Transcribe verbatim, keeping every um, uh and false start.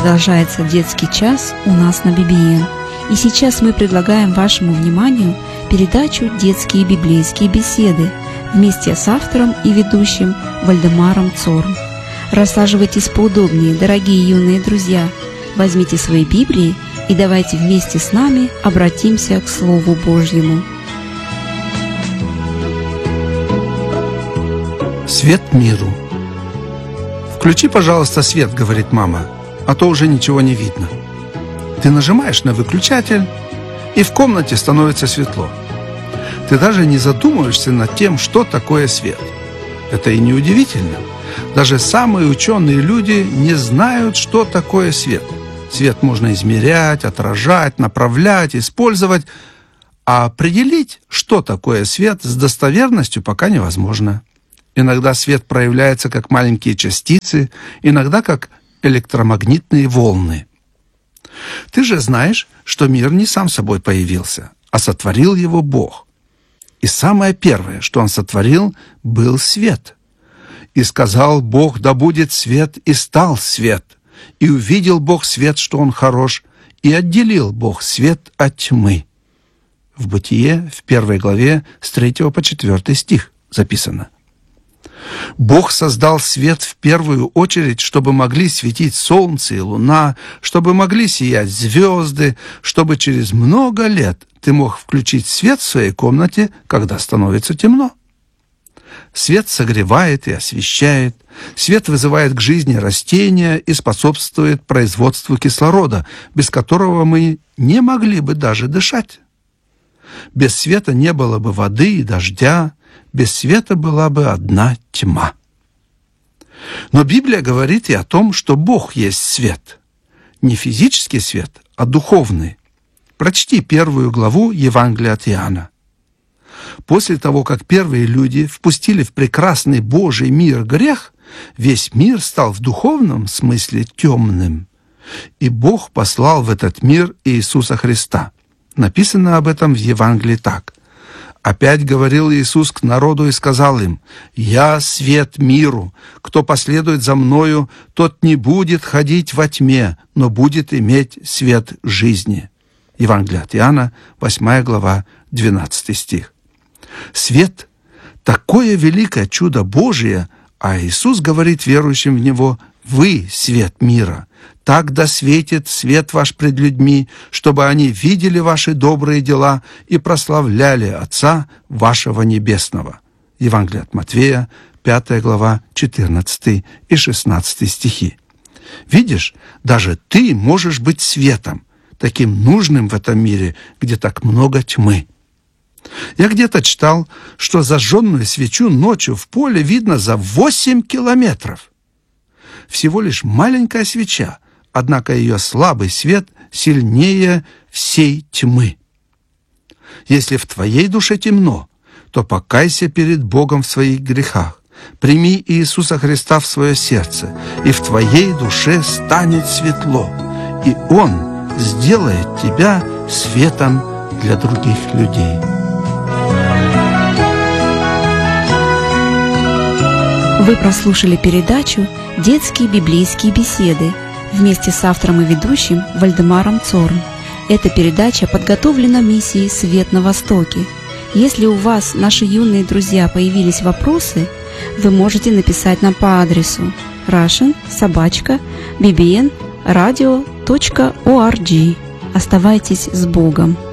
Продолжается детский час у нас на би би эн. И сейчас мы предлагаем вашему вниманию передачу «Детские библейские беседы» вместе с автором и ведущим Вальдемаром Цорн. Рассаживайтесь поудобнее, дорогие юные друзья. Возьмите свои Библии и давайте вместе с нами обратимся к Слову Божьему. Свет миру. «Включи, пожалуйста, свет», — говорит мама, «а то уже ничего не видно». Ты нажимаешь на выключатель, и в комнате становится светло. Ты даже не задумываешься над тем, что такое свет. Это и не удивительно. Даже самые ученые люди не знают, что такое свет. Свет можно измерять, отражать, направлять, использовать, а определить, что такое свет, с достоверностью пока невозможно. Иногда свет проявляется как маленькие частицы, иногда как электромагнитные волны. Ты же знаешь, что мир не сам собой появился, а сотворил его Бог. И самое первое, что Он сотворил, был свет. «И сказал Бог, да будет свет, и стал свет. И увидел Бог свет, что он хорош, и отделил Бог свет от тьмы». В Бытие, в первой главе, с третьего по четвёртый стих записано. Бог создал свет в первую очередь, чтобы могли светить солнце и луна, чтобы могли сиять звезды, чтобы через много лет ты мог включить свет в своей комнате, когда становится темно. Свет согревает и освещает, свет вызывает к жизни растения и способствует производству кислорода, без которого мы не могли бы даже дышать. Без света не было бы воды и дождя, без света была бы одна тьма. Но Библия говорит и о том, что Бог есть свет. Не физический свет, а духовный. Прочти первую главу Евангелия от Иоанна. После того, как первые люди впустили в прекрасный Божий мир грех, весь мир стал в духовном смысле темным. И Бог послал в этот мир Иисуса Христа. Написано об этом в Евангелии так. «Опять говорил Иисус к народу и сказал им: «Я свет миру. Кто последует за Мною, тот не будет ходить во тьме, но будет иметь свет жизни». Евангелие от Иоанна, восьмая глава, двенадцатый стих. Свет – такое великое чудо Божие, а Иисус говорит верующим в Него: «Вы – свет мира. Так да светит свет ваш пред людьми, чтобы они видели ваши добрые дела и прославляли Отца вашего Небесного». Евангелие от Матфея, пятая глава, четырнадцатый и шестнадцатый стихи. Видишь, даже ты можешь быть светом, таким нужным в этом мире, где так много тьмы. Я где-то читал, что зажженную свечу ночью в поле видно за восемь километров. Всего лишь маленькая свеча, однако ее слабый свет сильнее всей тьмы. Если в твоей душе темно, то покайся перед Богом в своих грехах, прими Иисуса Христа в свое сердце, и в твоей душе станет светло, и Он сделает тебя светом для других людей. Вы прослушали передачу «Детские библейские беседы» вместе с автором и ведущим Вальдемаром Цорн. Эта передача подготовлена миссией «Свет на Востоке». Если у вас, наши юные друзья, появились вопросы, вы можете написать нам по адресу russian собака би би эн радио точка орг. Оставайтесь с Богом!